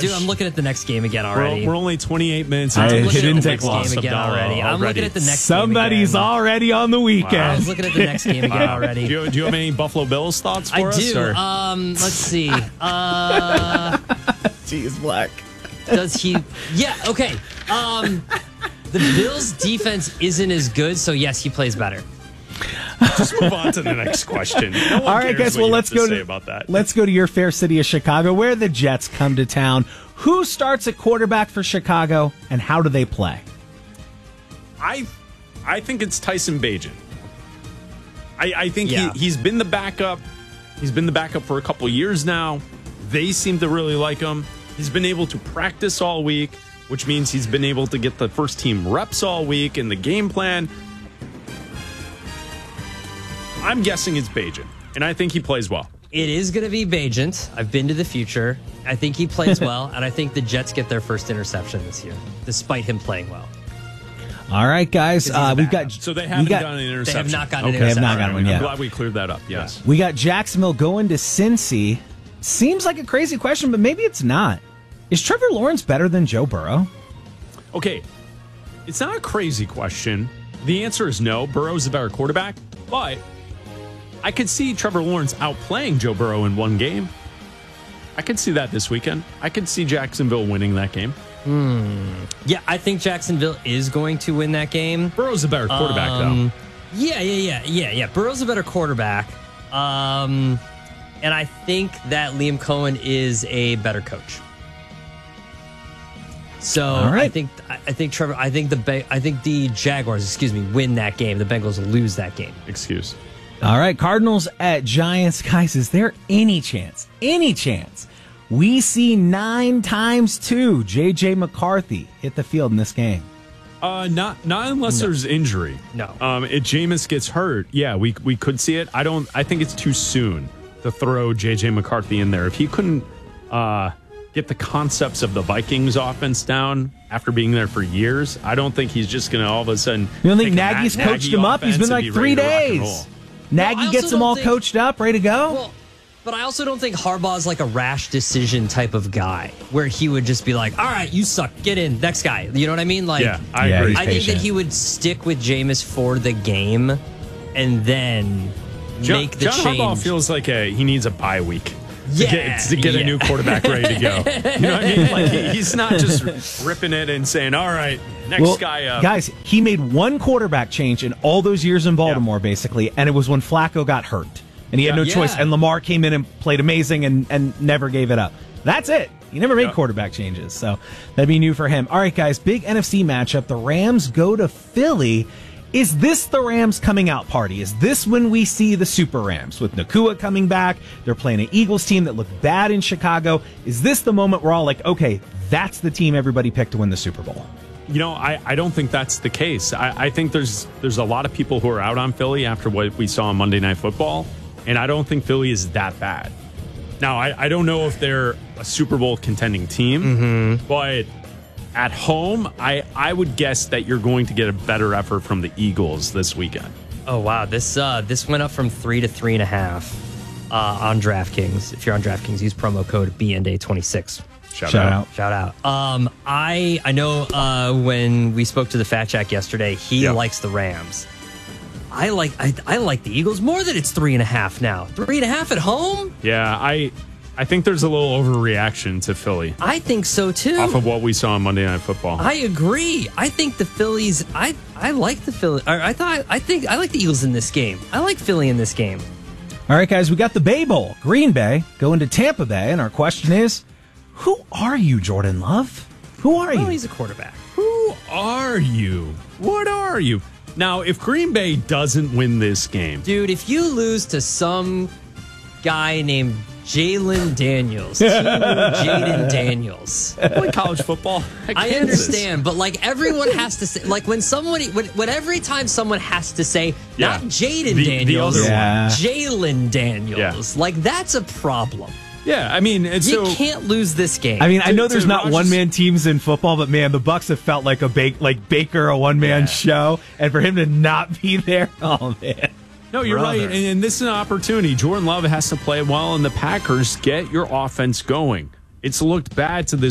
Dude, I'm looking at the next game again already. We're only 28 minutes. I'm into looking the at the next game again already. I'm looking at the next Somebody's game again. already on the weekend. I was looking at the next game again already. Do you have any Buffalo Bills thoughts for us? I do. Or? Let's see. Jeez, Black. Does he? Yeah, okay. The Bills' defense isn't as good, so yes, he plays better. Just move on to the next question. No one All right, cares guys. what Well, you let's have to go say to about that. Let's go to your fair city of Chicago, where the Jets come to town. Who starts at quarterback for Chicago, and how do they play? I think it's Tyson Bagent. I think Yeah. he's been the backup. He's been the backup for a couple years now. They seem to really like him. He's been able to practice all week, which means he's been able to get the first team reps all week in the game plan. I'm guessing it's Bagent, and I think he plays well. It is going to be Bagent. I've been to the future. I think he plays well, and I think the Jets get their first interception this year, despite him playing well. All right, guys. We've got So they haven't gotten an interception. They have not gotten an Okay, have interception. not gotten one yet. I'm glad we cleared that up. Yes. We got Jacksonville going to Cincy. Seems like a crazy question, but maybe it's not. Is Trevor Lawrence better than Joe Burrow? Okay, it's not a crazy question. The answer is no. Burrow's a better quarterback, but I could see Trevor Lawrence outplaying Joe Burrow in one game. I could see that this weekend. I could see Jacksonville winning that game. Yeah, I think Jacksonville is going to win that game. Burrow's a better quarterback, though. Yeah. Burrow's a better quarterback. And I think that Liam Cohen is a better coach. So All right. I think the Jaguars, win that game. The Bengals lose that game. Excuse. All right, Cardinals at Giants. Guys, is there any chance we see 9x2 J.J. McCarthy hit the field in this game? Not unless there's injury. No. If Jameis gets hurt, yeah, we could see it. I think it's too soon to throw J.J. McCarthy in there. If he couldn't get the concepts of the Vikings offense down after being there for years, I don't think he's just going to all of a sudden. You don't think take a Nagy's Matt coached Nagy him up? He's been offense like and be 3 ready to rock and roll? days. Nagy I also gets them don't all think- coached up, ready to go? Well, but I also don't think Harbaugh's like a rash decision type of guy where he would just be like, all right, you suck, get in, next guy. You know what I mean? Like, Yeah, I agree. he's I think patient. that he would stick with Jameis for the game and then make the John change. Harbaugh feels like he needs a bye week. Yeah, to get a new quarterback ready to go. You know what I mean? Like he's not just ripping it and saying, all right, next guy up. Guys, he made one quarterback change in all those years in Baltimore, basically, and it was when Flacco got hurt. And he had no Yeah. choice. And Lamar came in and played amazing and never gave it up. That's it. He never made quarterback changes. So that'd be new for him. All right, guys, big NFC matchup. The Rams go to Philly. Is this the Rams coming out party? Is this when we see the Super Rams with Nakua coming back? They're playing an Eagles team that looked bad in Chicago. Is this the moment we're all like, okay, that's the team everybody picked to win the Super Bowl? You know, I don't think that's the case. I think there's a lot of people who are out on Philly after what we saw on Monday Night Football, and I don't think Philly is that bad. Now, I don't know if they're a Super Bowl contending team, but at home, I would guess that you're going to get a better effort from the Eagles this weekend. Oh, wow. This went up from 3 to 3.5 on DraftKings. If you're on DraftKings, use promo code BNDay26. Shout out. Shout out. I know when we spoke to the Fat Jack yesterday, he likes the Rams. I like the Eagles more than it's 3.5 now. 3.5 at home? Yeah, I think there's a little overreaction to Philly I think so too. off of what we saw on Monday Night Football. I agree. I think the Phillies. I like the Phillies. I like the Eagles in this game. I like Philly in this game. All right, guys, we got the Bay Bowl. Green Bay going to Tampa Bay, and our question is, who are you, Jordan Love? Who are Well, you? he's a quarterback. Who are you? What are you? Now, if Green Bay doesn't win this game, Dude, if you lose to some guy named Jalen Daniels, Jaden Daniels. play college football. I understand, but like everyone has to say, like when every time someone has to say, Yeah. not Jaden The Daniels, other one. Yeah. Jalen Daniels, like that's a problem. Yeah, I mean, it's You so can't lose this game. I mean, I know to there's not Rodgers- one-man teams in football, but man, the Bucks have felt like Baker, a one-man show, and for him to not be there, oh man. No, you're Brother. right. And this is an opportunity. Jordan Love has to play well, and the Packers get your offense going. It's looked bad to this